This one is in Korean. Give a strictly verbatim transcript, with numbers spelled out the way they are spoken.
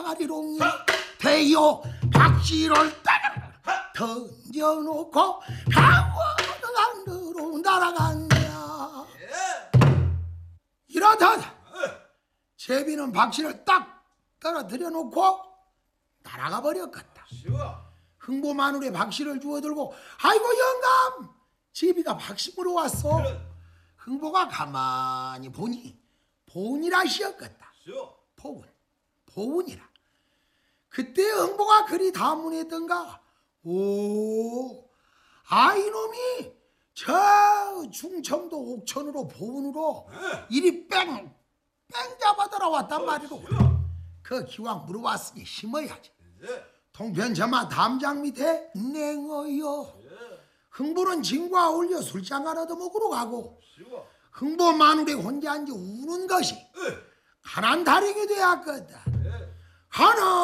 나가리롱이 대요 박씨를 딱 던져놓고 강원을 안으로 날아간다. 이러다 제비는 박씨를 딱 떨어뜨려 놓고 날아가 버렸겠다. 흥보 마누에 박씨를 주워들고 아이고 영감 제비가 박씨 물어왔어. 흥보가 가만히 보니 보은이라 시었겠다. 보은 보은이라. 그때 흥보가 그리 다문했던가. 오 아이놈이 저 충청도 옥천으로 보은으로 이리 뺑 뺑 잡아 들어왔단 말이로. 그 기왕 물어왔으니 심어야지. 통편차마 담장 밑에 냉어요. 흥보는 진과 어울려 술장 하나 더 먹으러 가고 흥보 마누리 혼자 앉아 우는 것이 가난 다리게 되었거든. 가난